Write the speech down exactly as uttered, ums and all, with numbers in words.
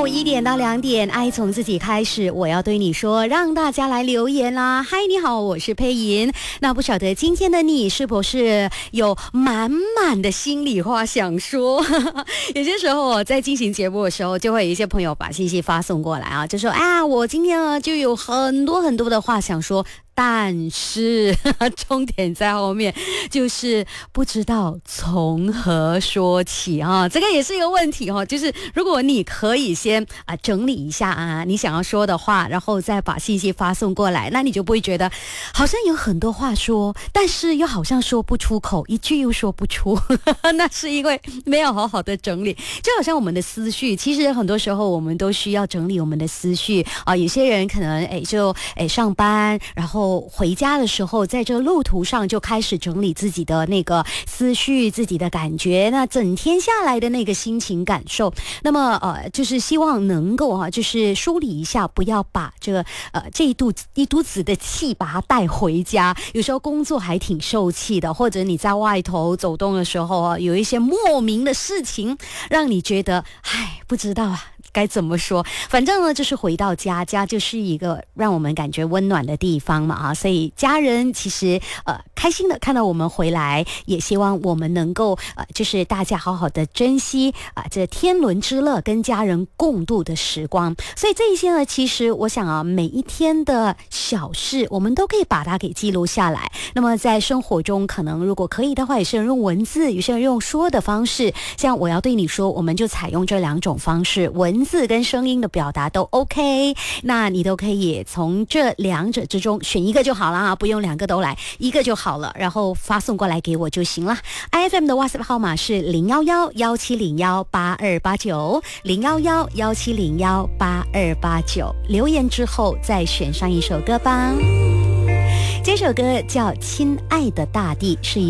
午一点到两点，爱从自己开始，我要对你说，让大家来留言啦。嗨，你好，我是佩莹。那不晓得今天的你是不是有满满的心里话想说？有些时候我在进行节目的时候，就会有一些朋友把信息发送过来啊，就说啊，我今天呢就有很多很多的话想说。但是重点在后面，就是不知道从何说起啊，这个也是一个问题哦。就是如果你可以先啊、呃、整理一下啊你想要说的话，然后再把信息发送过来，那你就不会觉得好像有很多话说，但是又好像说不出口，一句又说不出。那是因为没有好好的整理，就好像我们的思绪，其实很多时候我们都需要整理我们的思绪啊。有些人可能哎就哎上班，然后回家的时候，在这路途上就开始整理自己的那个思绪、自己的感觉，那整天下来的那个心情感受，那么呃，就是希望能够啊，就是梳理一下，不要把这个呃这一肚一肚子的气把它带回家。有时候工作还挺受气的，或者你在外头走动的时候啊，有一些莫名的事情，让你觉得唉，不知道啊。该怎么说？反正呢，就是回到家，家就是一个让我们感觉温暖的地方嘛啊，所以家人其实呃开心的看到我们回来，也希望我们能够呃就是大家好好的珍惜啊、呃、这天伦之乐，跟家人共度的时光。所以这一些呢，其实我想啊，每一天的小事，我们都可以把它给记录下来。那么在生活中，可能如果可以的话，有些人用文字，有些人用说的方式。像我要对你说，我们就采用这两种方式，文字跟声音的表达都 OK， 那你都可以从这两者之中选一个就好了啊，不用两个都来，一个就好了，然后发送过来给我就行了。I F M 的 WhatsApp 号码是零一一一七零一八二八九 零一一一七零一八二八九，留言之后再选上一首歌吧。这首歌叫《亲爱的大地》，是一